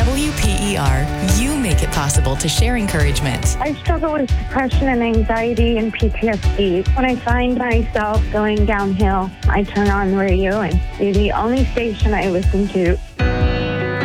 WPER, you make it possible to share encouragement. I struggle with depression and anxiety and PTSD. When I find myself going downhill, I turn on the radio and it's the only station I listen to.